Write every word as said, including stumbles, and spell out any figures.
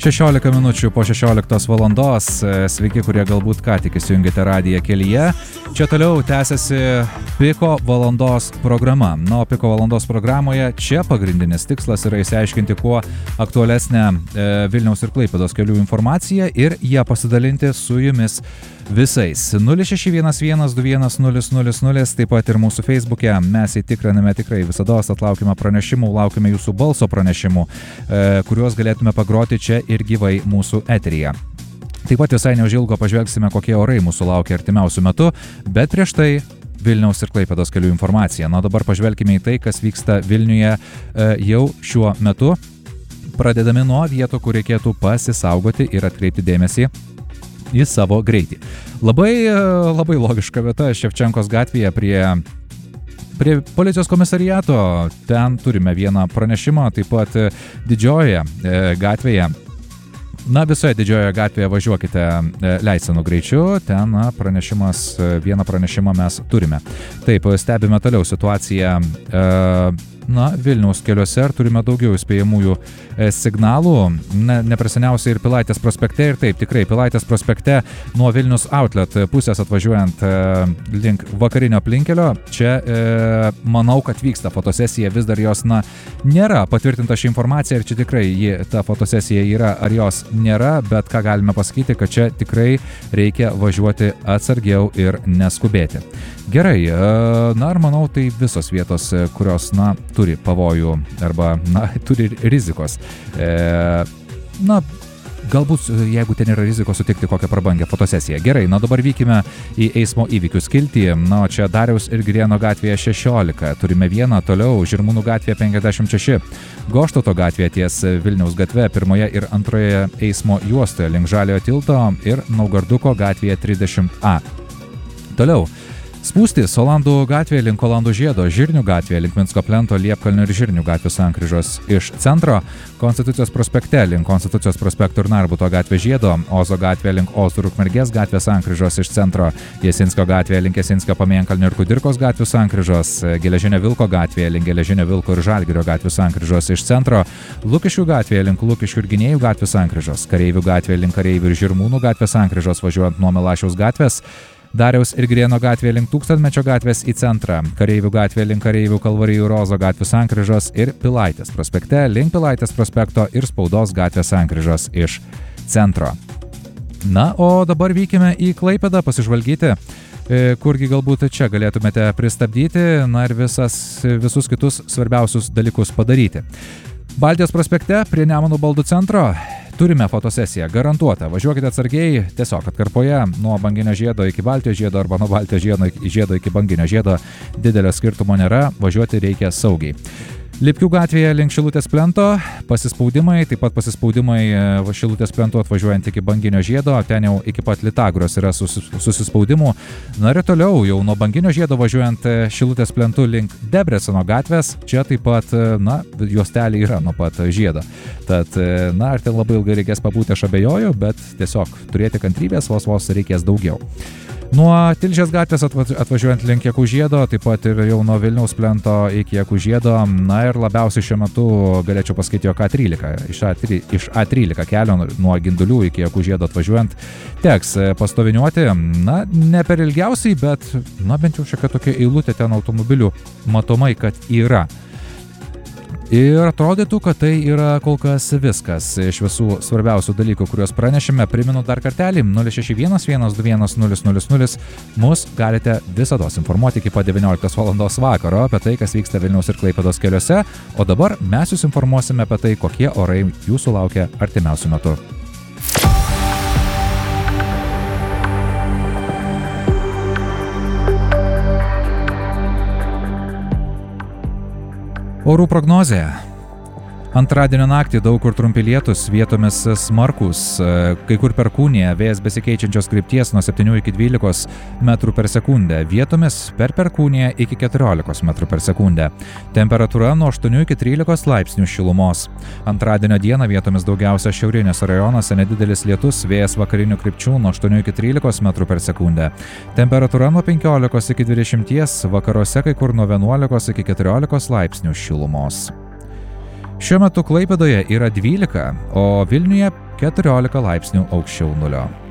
šešiolika minučių po šešioliktos valandos. Sveiki, kurie galbūt ką tik įsijungėte radiją kelyje. Čia toliau tęsiasi Piko valandos programa. Na, o Piko valandos programoje čia pagrindinis tikslas yra išsiaiškinti kuo aktualesnę e, Vilniaus ir Klaipėdos kelių informaciją ir ją pasidalinti su jumis visais. nulis šeši vienas vienas du vienas nulis nulis nulis, taip pat ir mūsų Facebook'e. Mes įtikriname tikrai visados, atlaukime pranešimų, laukime jūsų balso pranešimų, e, kuriuos galėtume pagroti čia ir gyvai mūsų eteryje. Taip pat visai neužilgo pažvelgsime, kokie orai mūsų laukia artimiausių metų, bet prieš tai Vilniaus ir Klaipėdos kelių informacija. Na, dabar pažvelkime į tai, kas vyksta Vilniuje e, jau šiuo metu. Pradedami nuo vietų, kur reikėtų pasisaugoti ir atkreipti dėmesį į savo greitį. Labai, labai logiška vieta Ševčenkos gatvėje prie, prie policijos komisariato. Ten turime vieną pranešimą, taip pat Didžiojoje gatvėje. Na, visoje Didžiojoje gatvėje važiuokite leistinu greičiu. Ten na, pranešimas, vieną pranešimą mes turime. Taip, stebime toliau situaciją e, na, Vilniaus keliuose ir turime daugiau įspėjamųjų e, signalų. Ne, nepraseniausiai ir Pilaitės prospekte ir taip, tikrai Pilaitės prospekte nuo Vilnius Outlet pusės atvažiuojant e, link vakarinio aplinkelio. Čia e, manau, kad vyksta fotosesija, vis dar jos, na, nėra patvirtinta ši informacija ir čia tikrai ji, ta fotosesija yra ar jos nėra, bet ką galime pasakyti, kad čia tikrai reikia važiuoti atsargiau ir neskubėti. Gerai, e, na ir manau, tai visos vietos, kurios, na, turi pavojų arba, na, turi rizikos. E, na, galbūt, jeigu ten yra rizikos, sutikti kokią prabangę fotosesiją. Gerai, na dabar vykime į eismo įvykių skiltį. Na, o čia Dariaus ir Girėno gatvėje šešiolika. Turime vieną, toliau Žirmūnų gatvėje penkiasdešimt šeši. Goštauto gatvėje ties Vilniaus gatve pirmoje ir antroje eismo juostoje link Žaliojo tilto ir Naugarduko gatvėje trisdešimt A. Toliau. Spūstys Olandų gatvėje link Olandų žiedo, Žirnių gatvėje link Minsko plento, Liepkalnio ir Žirnių gatvių sankryžos iš centro, Konstitucijos prospekte link Konstitucijos prospekto ir Narbuto gatvė žiedo, Ozo gatvėje link Ozo ir Ukmergės gatvė sankryžos iš centro, Jasinskio gatvėje link Jasinskio, Pamėnkalnio ir Kudirkos gatvių sankryžos, Geležinio Vilko gatvėje link Geležinio Vilko ir Žalgirio gatvių sankryžos iš centro, Lukiškių gatvėje link Lukiškių ir Gynėjų gatvių sankryžos, Kareivių gatvėje link Kareivių ir Žirmūnų gatvių sankryžos važiuojant nuo Milašiaus gatvės, Dariaus ir Girėno gatvėje link Tūkstantmečio gatvės į centrą, Kareivių gatvėje link Kareivių, Kalvarijų ir Ozo gatvių sankryžos ir Pilaitės prospekte link Pilaitės prospekto ir Spaudos gatvės sankryžos iš centro. Na, o dabar vykime į Klaipėdą pasižvalgyti, kurgi galbūt čia galėtumėte pristabdyti, na ir visas, visus kitus svarbiausius dalykus padaryti. Baltijos prospekte prie Nemuno baldų centro turime fotosesiją, garantuota. Važiuokite atsargiai, tiesiog atkarpoje nuo Banginio žiedo iki Baltijos žiedo arba nuo Baltijos žiedo, žiedo iki Banginio žiedo didelio skirtumo nėra, važiuoti reikia saugiai. Lipkių gatvėje link Šilutės plento pasispaudimai, taip pat pasispaudimai Šilutės plento atvažiuojant iki Banginio žiedo, ten jau iki pat Litagros yra sus, susispaudimų. Na ir toliau jau nuo Banginio žiedo važiuojant Šilutės plentu link Debreceno gatvės, čia taip pat, na, juostelė yra nuo pat žiedo. Tad, na, ar ten labai ilgai reikės pabūti, aš abejoju, bet tiesiog turėti kantrybės, vos vos reikės daugiau. Nuo Tilžės gatvės atvažiuojant link Jakų žiedo, taip pat ir jau nuo Vilniaus plento iki Jakų žiedo, na ir labiausiai šiuo metu galėčiau pasakyti, jog A trylika, iš A trylika, iš A trylika kelio nuo Gindulių iki Jakų žiedo atvažiuojant teks pastoviniuoti, na, ne per ilgiausiai, bet, na, bent jau šiek tiek tokia eilutė ten automobilių matomai, kad yra. Ir atrodytų, kad tai yra kol kas viskas iš visų svarbiausių dalykų, kuriuos pranešime. Priminu dar kartelį, nulis šeši vienas vienas du vienas nulis nulis nulis. Mus galite visados informuoti iki pat devynioliktos valandos vakaro apie tai, kas vyksta Vilniaus ir Klaipėdos keliuose. O dabar mes jūs informuosime apie tai, kokie orai jūsų laukia artimiausiu metu. Orų prognozė. Antradienio naktį daug kur trumpi lietūs, vietomis smarkūs, kai kur perkūnija, vėjas besikeičiančios krypties nuo septynių iki dvylikos metrų per sekundę, vietomis per perkūniją iki keturiolikos metrų per sekundę. Temperatūra nuo aštuonių iki trylikos laipsnių šilumos. Antradienio dieną vietomis daugiausia šiaurinėse rajonuose nedidelis lietus, vėjas vakarinių krypčių nuo aštuonių iki trylikos metrų per sekundę. Temperatūra nuo penkiolikos iki dvidešimties, vakaruose kai kur nuo vienuolikos iki keturiolikos laipsnių šilumos. Šiuo metu Klaipėdoje yra dvylika, o Vilniuje keturiolika laipsnių aukščiau nulio.